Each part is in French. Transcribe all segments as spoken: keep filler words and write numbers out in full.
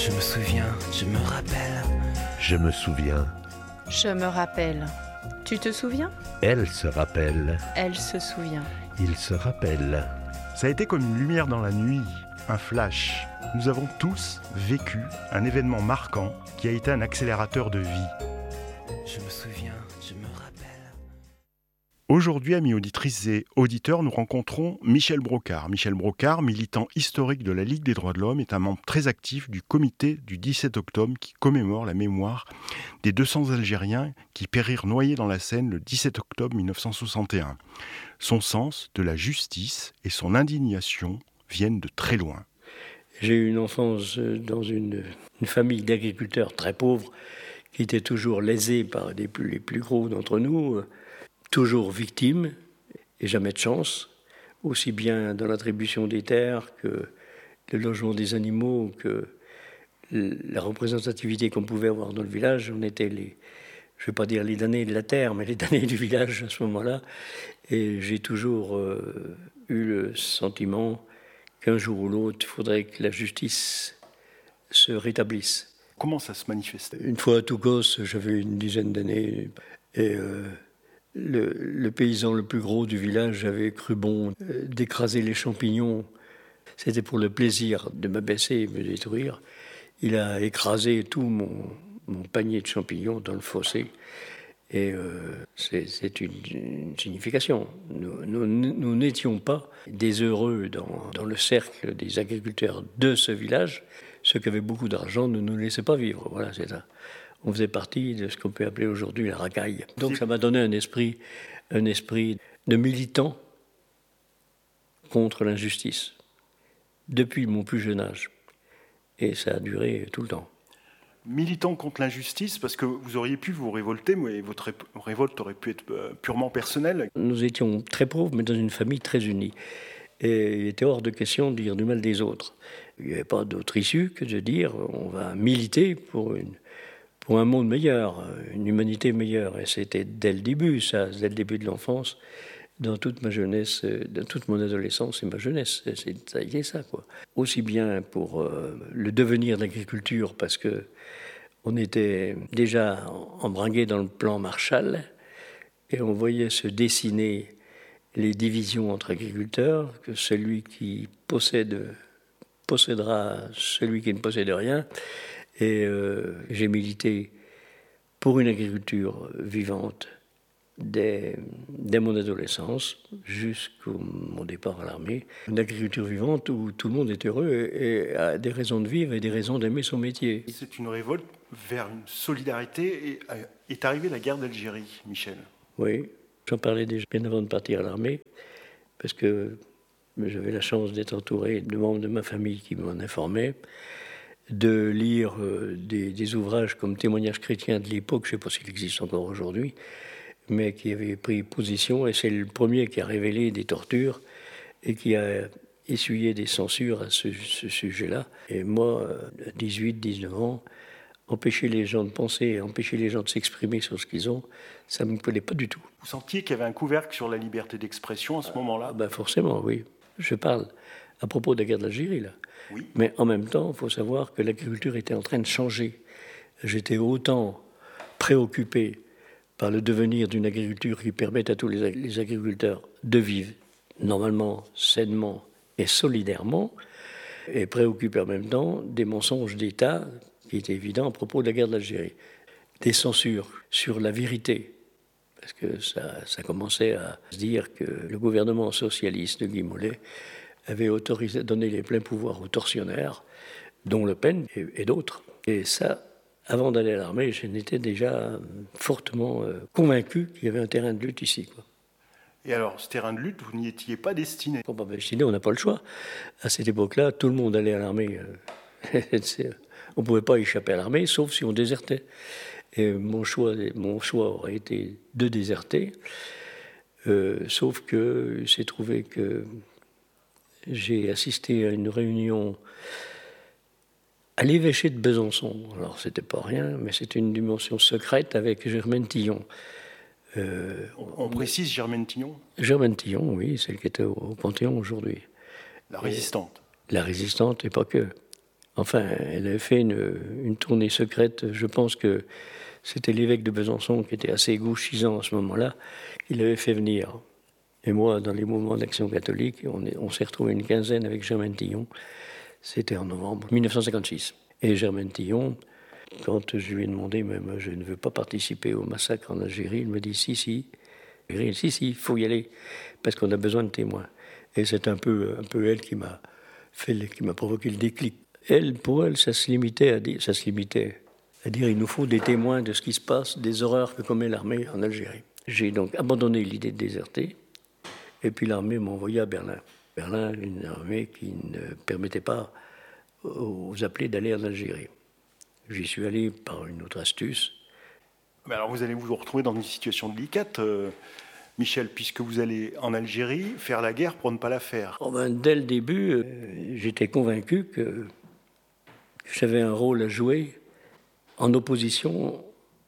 Je me souviens, je me rappelle. Je me souviens. Je me rappelle. Tu te souviens ? Elle se rappelle. Elle se souvient. Il se rappelle. Ça a été comme une lumière dans la nuit, un flash. Nous avons tous vécu un événement marquant qui a été un accélérateur de vie. Je me souviens, je me rappelle. Aujourd'hui, amis auditrices et auditeurs, nous rencontrons Michel Brocard. Michel Brocard, militant historique de la Ligue des droits de l'homme, est un membre très actif du comité du dix-sept octobre qui commémore la mémoire des deux cents Algériens qui périrent noyés dans la Seine le dix-sept octobre mille neuf cent soixante et un. Son sens de la justice et son indignation viennent de très loin. J'ai eu une enfance dans une, une famille d'agriculteurs très pauvres qui étaient toujours lésés par les plus, les plus gros d'entre nous, toujours victimes et jamais de chance, aussi bien dans l'attribution des terres que le logement des animaux, que la représentativité qu'on pouvait avoir dans le village. On était les, je ne vais pas dire les damnés de la terre, mais les damnés du village à ce moment-là. Et j'ai toujours euh, eu le sentiment qu'un jour ou l'autre, il faudrait que la justice se rétablisse. Comment ça se manifestait ? Une fois à Tougos, j'avais une dizaine d'années, et euh, le, le paysan le plus gros du village avait cru bon euh, d'écraser les champignons. C'était pour le plaisir de m'abaisser et me détruire. Il a écrasé tout mon, mon panier de champignons dans le fossé. Et euh, c'est, c'est une, une signification. Nous, nous, nous n'étions pas des heureux dans, dans le cercle des agriculteurs de ce village. Ceux qui avaient beaucoup d'argent ne nous laissaient pas vivre. Voilà, c'est ça. On faisait partie de ce qu'on peut appeler aujourd'hui la racaille. Donc ça m'a donné un esprit, un esprit de militant contre l'injustice, depuis mon plus jeune âge. Et ça a duré tout le temps. Militant contre l'injustice, parce que vous auriez pu vous révolter, mais votre révolte aurait pu être purement personnelle. Nous étions très pauvres, mais dans une famille très unie. Et il était hors de question de dire du mal des autres. Il n'y avait pas d'autre issue que de dire on va militer pour, une, pour un monde meilleur, une humanité meilleure. Et c'était dès le début, ça, dès le début de l'enfance, dans toute ma jeunesse, dans toute mon adolescence et ma jeunesse. C'est, ça a été ça, quoi. Aussi bien pour euh, le devenir de l'agriculture, parce que on était déjà embringués dans le plan Marshall, et on voyait se dessiner les divisions entre agriculteurs, que celui qui possède possédera celui qui ne possède rien. Et euh, j'ai milité pour une agriculture vivante dès, dès mon adolescence jusqu'au mon départ à l'armée. Une agriculture vivante où tout le monde est heureux et, et a des raisons de vivre et des raisons d'aimer son métier. C'est une révolte vers une solidarité et est arrivée la guerre d'Algérie, Michel. Oui. J'en parlais déjà bien avant de partir à l'armée, parce que j'avais la chance d'être entouré de membres de ma famille qui m'en informaient, de lire euh, des, des ouvrages comme Témoignages chrétiens de l'époque, je ne sais pas s'il existe encore aujourd'hui, mais qui avait pris position, et c'est le premier qui a révélé des tortures et qui a essuyé des censures à ce, ce sujet-là. Et moi, à dix-huit, dix-neuf ans, empêcher les gens de penser, empêcher les gens de s'exprimer sur ce qu'ils ont, ça ne me plaît pas du tout. Vous sentiez qu'il y avait un couvercle sur la liberté d'expression à ce moment-là ? Ah ben forcément, oui. Je parle à propos de la guerre d'Algérie, là. Oui. Mais en même temps, il faut savoir que l'agriculture était en train de changer. J'étais autant préoccupé par le devenir d'une agriculture qui permette à tous les, ag- les agriculteurs de vivre normalement, sainement et solidairement, et préoccupé en même temps des mensonges d'État qui étaient évidents à propos de la guerre d'Algérie. Des censures sur la vérité, parce que ça, ça commençait à se dire que le gouvernement socialiste de Guy Mollet avait autorisé, donné les pleins pouvoirs aux tortionnaires, dont Le Pen et, et d'autres. Et ça, avant d'aller à l'armée, je n'étais déjà fortement euh, convaincu qu'il y avait un terrain de lutte ici, quoi. Et alors, ce terrain de lutte, vous n'y étiez pas destiné ? Bon, bah, destiné, on n'a pas le choix. À cette époque-là, tout le monde allait à l'armée. On ne pouvait pas échapper à l'armée, sauf si on désertait. Et mon choix, mon choix aurait été de déserter, euh, sauf que il s'est trouvé que j'ai assisté à une réunion à l'évêché de Besançon. Alors, c'était pas rien, mais c'était une dimension secrète avec Germaine Tillon. Euh, on, on précise Germaine Tillon ? Germaine Tillon, oui, celle qui était au, au Panthéon aujourd'hui. La résistante. Et la résistante, et pas que. Enfin, elle avait fait une, une tournée secrète. Je pense que c'était l'évêque de Besançon qui était assez gauchisant à ce moment-là. Il avait fait venir. Et moi, dans les mouvements d'action catholique, on, est, on s'est retrouvé une quinzaine avec Germaine Tillon. C'était en novembre mille neuf cent cinquante-six. Et Germaine Tillon, quand je lui ai demandé, même je ne veux pas participer au massacre en Algérie, il me dit si, si. Si, si, il faut y aller, parce qu'on a besoin de témoins. Et c'est un peu, un peu elle qui m'a, fait, qui m'a provoqué le déclic. Elle, pour elle, ça se limitait à dire, ça se limitait à dire il nous faut des témoins de ce qui se passe, des horreurs que commet l'armée en Algérie. J'ai donc abandonné l'idée de déserter, et puis l'armée m'a envoyé à Berlin. Berlin, une armée qui ne permettait pas aux appelés d'aller en Algérie. J'y suis allé par une autre astuce. Mais alors vous allez vous retrouver dans une situation délicate, euh, Michel, puisque vous allez en Algérie faire la guerre pour ne pas la faire. Oh ben, dès le début, euh, j'étais convaincu que j'avais un rôle à jouer en opposition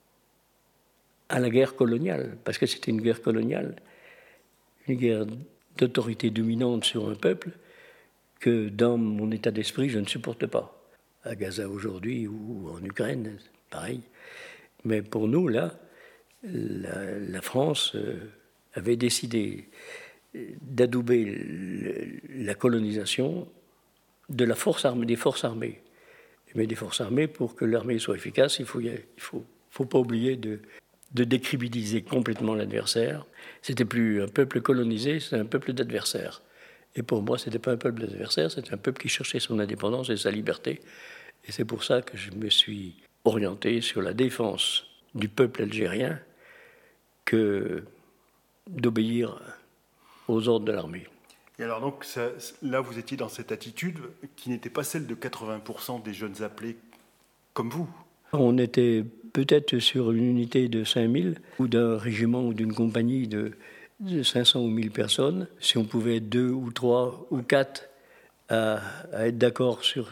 à la guerre coloniale, parce que c'était une guerre coloniale, une guerre d'autorité dominante sur un peuple que dans mon état d'esprit, je ne supporte pas. À Gaza aujourd'hui ou en Ukraine, pareil. Mais pour nous, là, la, la France euh, avait décidé d'adouber le, la colonisation de la force armée, des forces armées. Mais des forces armées, pour que l'armée soit efficace, il faut, il faut, faut pas oublier de, de décrédibiliser complètement l'adversaire. C'était plus un peuple colonisé, c'était un peuple d'adversaires. Et pour moi, c'était pas un peuple d'adversaires, c'était un peuple qui cherchait son indépendance et sa liberté. Et c'est pour ça que je me suis orienté sur la défense du peuple algérien que d'obéir aux ordres de l'armée. Et alors donc, ça, là, vous étiez dans cette attitude qui n'était pas celle de quatre-vingts pour cent des jeunes appelés comme vous. On était peut-être sur une unité de cinq mille, ou d'un régiment ou d'une compagnie de, de cinq cents ou mille personnes. Si on pouvait être deux ou trois ou quatre à, à être d'accord sur,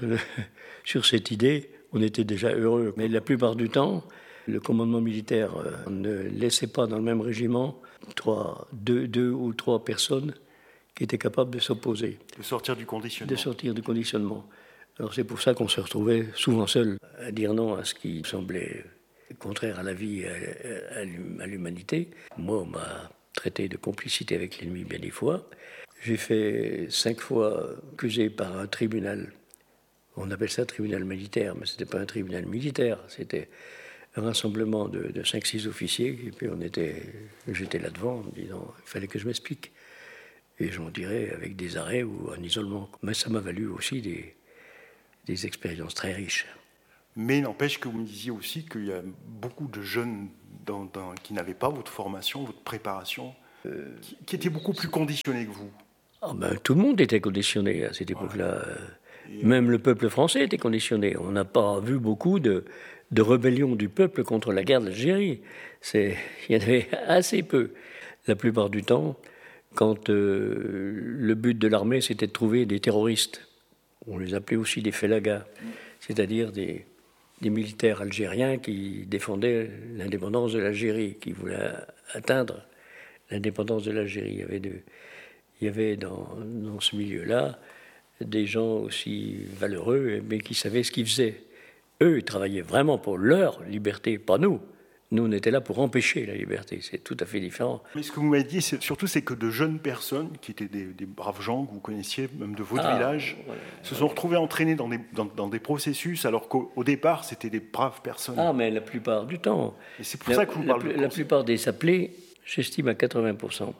sur cette idée, on était déjà heureux. Mais la plupart du temps, le commandement militaire euh, ne laissait pas dans le même régiment trois, deux, deux ou trois personnes qui étaient capables de s'opposer. De sortir du conditionnement. De sortir du conditionnement. Alors c'est pour ça qu'on se retrouvait souvent seul à dire non à ce qui semblait contraire à la vie et à, à l'humanité. Moi, on m'a traité de complicité avec l'ennemi bien des fois. J'ai fait cinq fois accusé par un tribunal. On appelle ça tribunal militaire, mais ce n'était pas un tribunal militaire, c'était un rassemblement de, de cinq six officiers, et puis on était, j'étais là devant en me disant il fallait que je m'explique. Et j'en dirais avec des arrêts ou un isolement. Mais ça m'a valu aussi des, des expériences très riches. Mais n'empêche que vous me disiez aussi qu'il y a beaucoup de jeunes dans, dans, qui n'avaient pas votre formation, votre préparation, euh, qui, qui étaient beaucoup plus conditionnés que vous. Oh ben, tout le monde était conditionné à cette époque-là. Voilà. Et même le peuple français était conditionné. On n'a pas vu beaucoup de, de rébellions du peuple contre la guerre d'Algérie. C'est, il y en avait assez peu. La plupart du temps, quand euh, le but de l'armée, c'était de trouver des terroristes, on les appelait aussi des félagas, c'est-à-dire des, des militaires algériens qui défendaient l'indépendance de l'Algérie, qui voulaient atteindre l'indépendance de l'Algérie. Il y avait, de, il y avait dans, dans ce milieu-là des gens aussi valeureux, mais qui savaient ce qu'ils faisaient. Eux, ils travaillaient vraiment pour leur liberté, pas nous. Nous, on était là pour empêcher la liberté. C'est tout à fait différent. Mais ce que vous m'avez dit, c'est, surtout, c'est que de jeunes personnes, qui étaient des, des braves gens que vous connaissiez, même de votre ah, village, ouais, se sont retrouvés entraînés dans des, dans, dans des processus, alors qu'au au départ, c'était des braves personnes. Ah, mais la plupart du temps. Et c'est pour la, ça que vous la, parlez. La, la plupart des appelés, j'estime à quatre-vingts pour cent,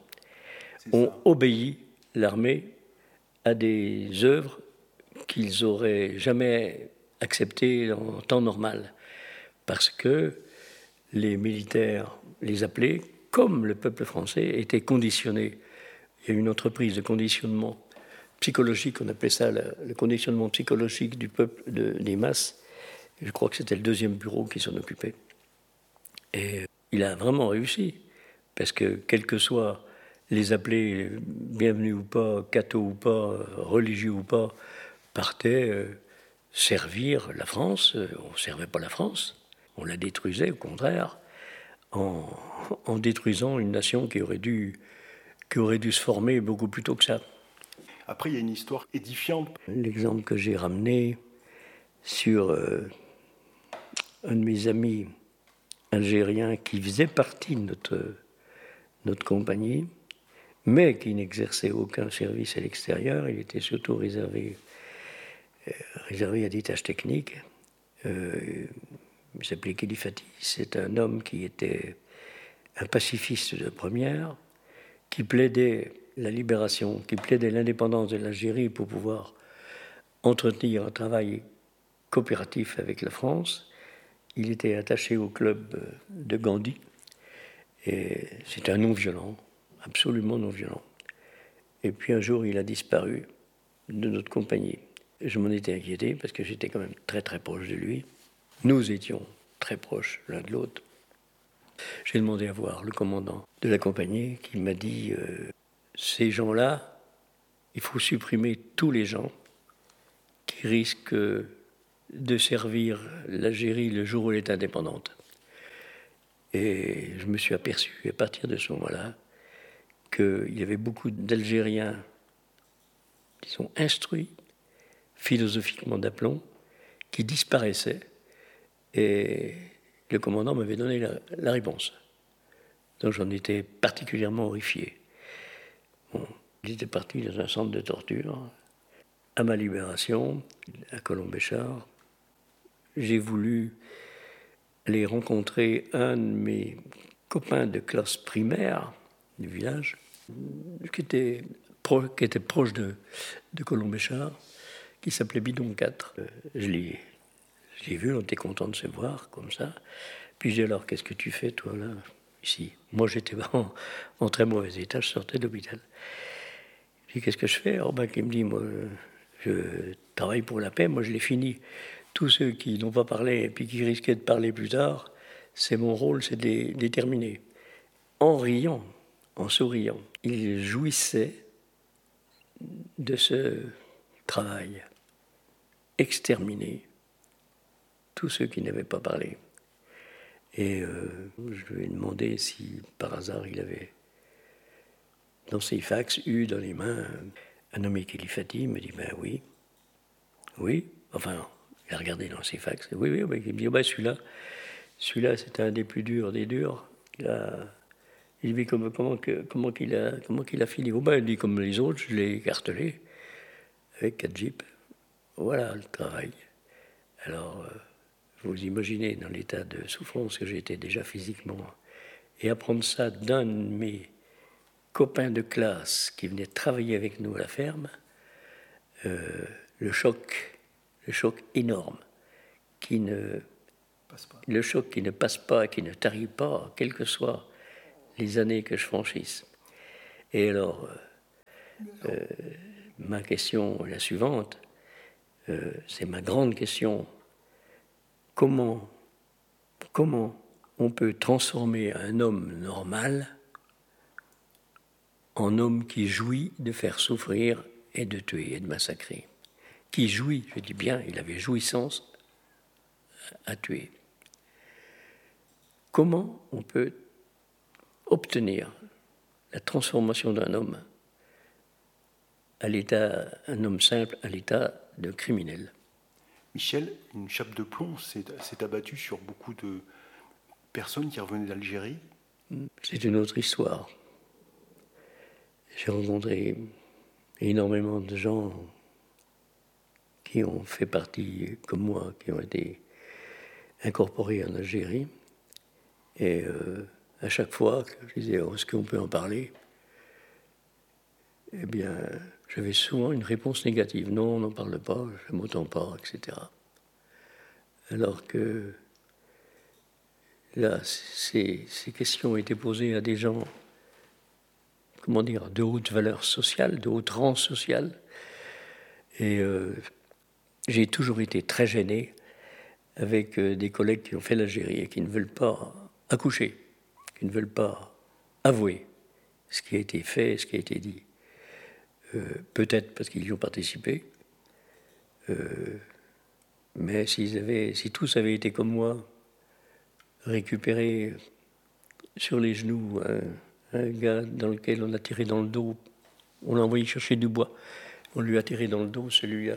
ont obéi l'armée à des œuvres qu'ils n'auraient jamais acceptées en temps normal. Parce que les militaires, les appelés, comme le peuple français, étaient conditionnés. Il y a une entreprise de conditionnement psychologique, on appelait ça le, le conditionnement psychologique du peuple, de, des masses. Je crois que c'était le deuxième bureau qui s'en occupait. Et il a vraiment réussi, parce que quels que soient les appelés, bienvenus ou pas, cathos ou pas, religieux ou pas, partaient euh, servir la France. On ne servait pas la France. On la détruisait, au contraire, en, en détruisant une nation qui aurait, dû, qui aurait dû se former beaucoup plus tôt que ça. Après, il y a une histoire édifiante. L'exemple que j'ai ramené, sur euh, un de mes amis algériens qui faisait partie de notre, notre compagnie, mais qui n'exerçait aucun service à l'extérieur. Il était surtout réservé, euh, réservé à des tâches techniques. Euh, il s'appelait Khelifati. C'est un homme qui était un pacifiste de première, qui plaidait la libération, qui plaidait l'indépendance de l'Algérie pour pouvoir entretenir un travail coopératif avec la France. Il était attaché au club de Gandhi, et c'était un non-violent, absolument non-violent. Et puis un jour, il a disparu de notre compagnie. Je m'en étais inquiété parce que j'étais quand même très très proche de lui. Nous étions très proches l'un de l'autre. J'ai demandé à voir le commandant de la compagnie qui m'a dit euh, ces gens-là, il faut supprimer tous les gens qui risquent de servir l'Algérie le jour où elle est indépendante. Et je me suis aperçu à partir de ce moment-là qu'il y avait beaucoup d'Algériens qui sont instruits philosophiquement d'aplomb, qui disparaissaient, et le commandant m'avait donné la, la réponse. Donc j'en étais particulièrement horrifié. Bon, j'étais parti dans un centre de torture. À ma libération, à Colombéchard, j'ai voulu aller rencontrer un de mes copains de classe primaire du village, qui était, pro, qui était proche de, de Colombéchard, qui s'appelait Bidon quatre. Euh, je l'ai, je l'ai vu, on était content de se voir, comme ça. Puis j'ai dit, alors, qu'est-ce que tu fais, toi, là, ici? Moi, j'étais en, en très mauvais état, je sortais de l'hôpital. Je dis, qu'est-ce que je fais? Alors, ben, il me dit, moi, je travaille pour la paix, moi, je l'ai fini. Tous ceux qui n'ont pas parlé et puis qui risquaient de parler plus tard, c'est mon rôle, c'est de les déterminer. En riant, en souriant, il jouissait de ce travail. Exterminer tous ceux qui n'avaient pas parlé. Et euh, je lui ai demandé si, par hasard, il avait, dans ses fax, eu dans les mains un nommé Khelifati. Il me dit, ben oui, oui, enfin, il a regardé dans ses fax. Oui, oui, ben, il me dit, ben celui-là, celui-là, c'était un des plus durs des durs. Il a, il dit, comment, comment, comment, qu'il a, comment qu'il a fini? Oh, ben, il dit, comme les autres, je l'ai écartelé avec quatre jeeps. Voilà le travail. Alors, euh, vous imaginez dans l'état de souffrance que j'étais déjà physiquement. Et apprendre ça d'un de mes copains de classe qui venait travailler avec nous à la ferme, euh, le choc, le choc énorme, qui ne, passe pas. Le choc qui ne passe pas, qui ne tarit pas, quelles que soient les années que je franchisse. Et alors, euh, euh, ma question est la suivante. Euh, c'est ma grande question. Comment, comment on peut transformer un homme normal en homme qui jouit de faire souffrir et de tuer et de massacrer? Qui jouit, je dis bien, il avait jouissance à tuer. Comment on peut obtenir la transformation d'un homme à l'état, un homme simple, à l'état de criminel? Michel, une chape de plomb s'est, s'est abattue sur beaucoup de personnes qui revenaient d'Algérie. C'est une autre histoire. J'ai rencontré énormément de gens qui ont fait partie, comme moi, qui ont été incorporés en Algérie. Et euh, à chaque fois que je disais, oh, est-ce qu'on peut en parler? Eh bien, j'avais souvent une réponse négative. Non, on n'en parle pas, je ne m'entends pas, et cetera. Alors que là, ces, ces questions ont été posées à des gens, comment dire, de haute valeur sociale, de haut rang social. Et euh, j'ai toujours été très gêné avec euh, des collègues qui ont fait l'Algérie et qui ne veulent pas accoucher, qui ne veulent pas avouer ce qui a été fait, ce qui a été dit. Euh, peut-être parce qu'ils y ont participé, euh, mais s'ils avaient, si tous avaient été comme moi, récupérer sur les genoux un, un gars dans lequel on a tiré dans le dos, on l'a envoyé chercher du bois, on lui a tiré dans le dos, celui-là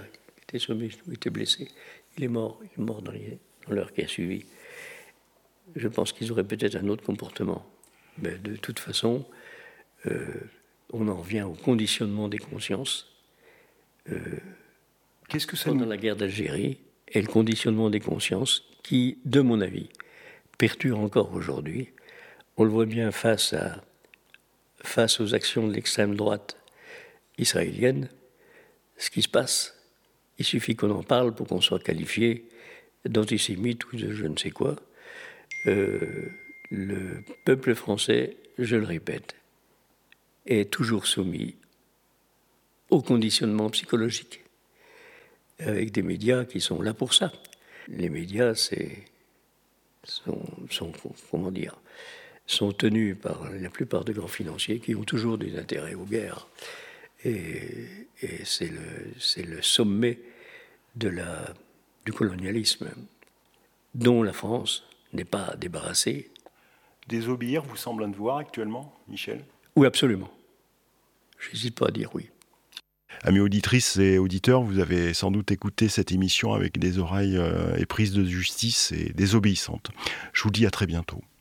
était sommé ou était blessé. Il est mort, il est mort dans, les, dans l'heure qui a suivi. Je pense qu'ils auraient peut-être un autre comportement. Mais de toute façon, euh, on en revient au conditionnement des consciences. Euh, Qu'est-ce que ça pendant nous... la guerre d'Algérie, et le conditionnement des consciences qui, de mon avis, perturbe encore aujourd'hui. On le voit bien face, à, face aux actions de l'extrême droite israélienne. Ce qui se passe, il suffit qu'on en parle pour qu'on soit qualifié d'antisémite ou de je ne sais quoi. Euh, le peuple français, je le répète, est toujours soumis au conditionnement psychologique, avec des médias qui sont là pour ça. Les médias, c'est, sont, sont, comment dire, sont tenus par la plupart des grands financiers qui ont toujours des intérêts aux guerres. Et, et c'est, le, c'est le sommet de la, du colonialisme, dont la France n'est pas débarrassée. Désobéir vous semble un devoir actuellement, Michel ? Oui, absolument. Je n'hésite pas à dire oui. Amis auditrices et auditeurs, vous avez sans doute écouté cette émission avec des oreilles éprises de justice et désobéissantes. Je vous dis à très bientôt.